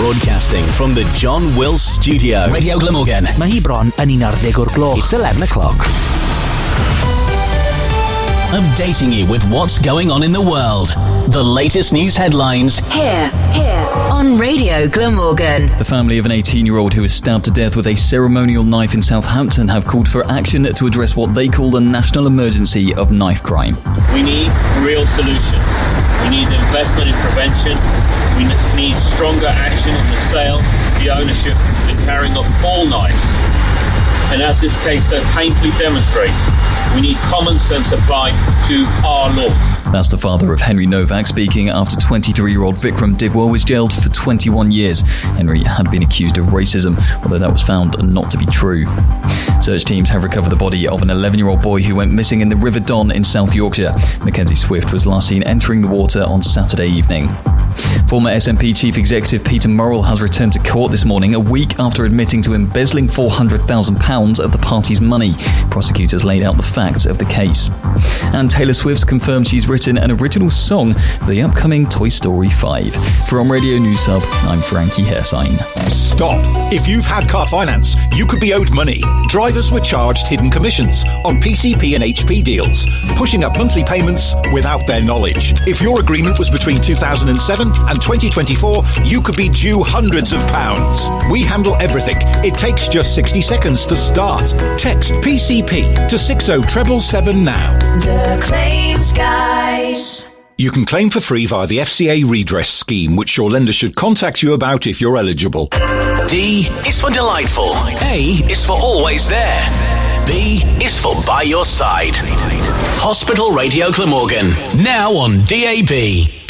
Broadcasting from the John Wills Studio. Radio Glamorgan. Mae hi bron yn 11 o'r gloch. It's 11 o'clock. Updating you with what's going on in the world. The latest news headlines. Here, on Radio Glamorgan. The family of an 18-year-old who was stabbed to death with a ceremonial knife in Southampton have called for action to address what they call the national emergency of knife crime. We need real solutions. We need investment in prevention. We need stronger action in the sale, the ownership and carrying of all knives. And as this case so painfully demonstrates, we need common sense applied to our law. That's the father of Henry Novak speaking after 23-year-old Vikram Digwal was jailed for 21 years. Henry had been accused of racism, although that was found not to be true. Search teams have recovered the body of an 11-year-old boy who went missing in the River Don in South Yorkshire. Mackenzie Swift was last seen entering the water on Saturday evening. Former SNP Chief Executive Peter Murrell has returned to court this morning, a week after admitting to embezzling £400,000 of the party's money. Prosecutors laid out the facts of the case. And Taylor Swift's confirmed she's written an original song for the upcoming Toy Story 5. From Radio News Hub, I'm Frankie Hersign. Stop! If you've had car finance, you could be owed money. Drivers were charged hidden commissions on PCP and HP deals, pushing up monthly payments without their knowledge. If your agreement was between 2007 and 2024, you could be due hundreds of pounds. We handle everything. It takes just 60 seconds to start. Text PCP to 60777 now. The Claims Guys. You can claim for free via the FCA redress scheme, which your lender should contact you about if you're eligible. D is for delightful. A is for always there. B is for by your side. Hospital Radio Glamorgan. Now on DAB.